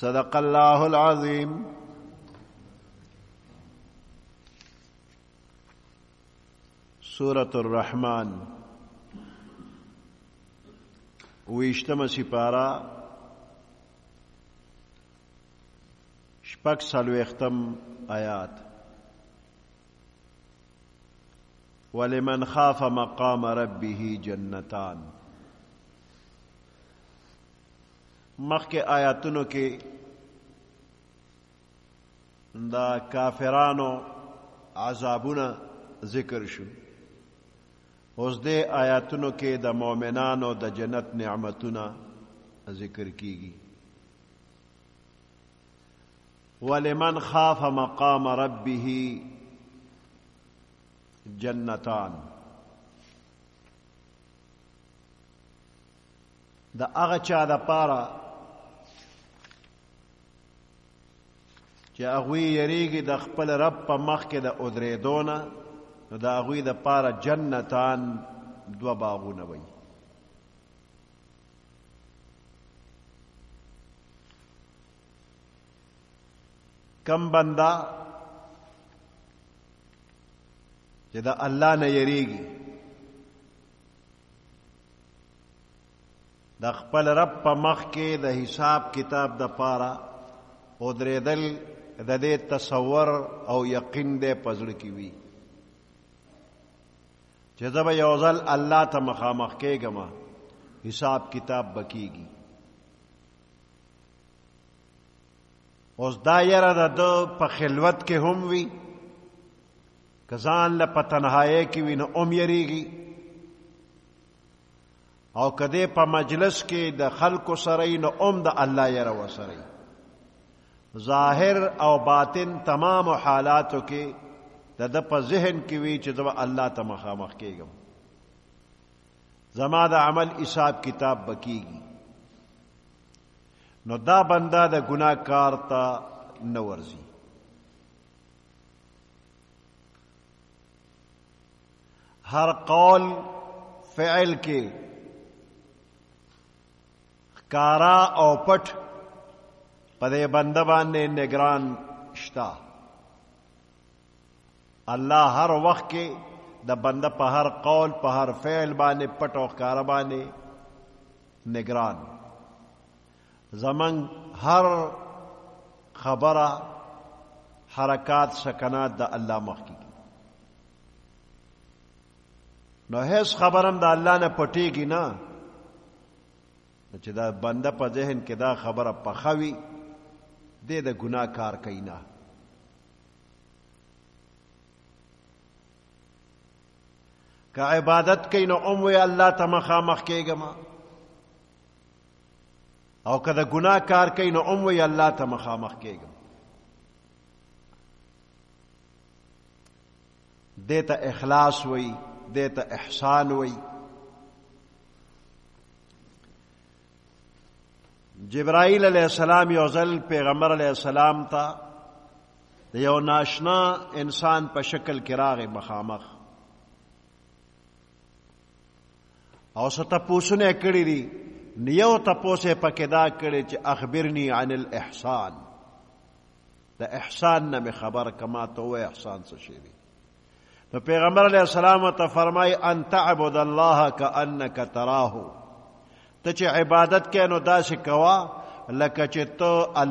صدق الله العظيم. سورة الرحمن ویشتم سپارہ شپږ څلوېښتم آیات. ولمن خاف مقام ربه جنتان. مخکې آیاتونو کې دا کافرانو عذابونه ذکر شو، اوس دې آیاتونو کې د مؤمنانو د جنت نعمتونه ذکر کیږي. ولمن خاف مقام ربه جنتان. د هغه چا د پاره چې هغوی یریږي د خپل رب په مخ کې د ادرېدو نه، نو د هغوی د پاره جنتان دوه باغونه وي. کم بنده چې د الله نه یریږي، د خپل رب په مخ کې د حساب کتاب د پاره ودرېدل د دې تصور او یقین دې په زړه کې وي چې زه به یو ځل الله ته مخامخ کېږم، حساب کتاب به کېږي. اوس دا یره د ده په خلوت کې هم وي، که ځان له په تنهایۍ کې وي نو هم یریږي، او که دې په مجلس کې د خلکو سره نو هم د الله یره ورسره. ظاهر او باطن تمام حالاتو کې د ده په ذهن کې وي چې زه به الله ته مخامخ کېږم، زما د عمل حساب کتاب به کېږي. نو دا بنده د ګناه کار ته نه ورځي. هر قول فعل کې ښکارا او پټ په دې بنده باندې نگران شته. الله هر وخت کې د بنده په هر قول په هر فعل باندې پټ او ښکارا باندې نگران. زمن هر خبره حرکات سکنات د الله مخ کې، نو هیڅ خبرم د الله نه پټېږي نه، چې دا بنده په ذهن کې دا خبره پخه وي، دې د ګناه کار کوي نه. که عبادت کوي نو هم وی الله ته مخامخ کېږم، او که د ګناه کار کوي نو هم وی الله ته مخامخ کېږم. دې ته اخلاص وی، دې ته احسان وی. جبرائیل علیہ السلام یو ځل پیغمبر علیہ السلام ته د یو ناشنا انسان په شکل کې راغی مخامخ، او څه تپوسونه یې کړي دي. یو تپوس یې پکې دا کړی چې اخبرني عن الاحسان، د احسان نه مې خبر کما ته وایي احسان څه شی دی. نو پیغمبر علیہ السلام ته فرمای ان تعبد الله کأنک تراه، ته چې عبادت کې نو داسې کوه لکه چې ته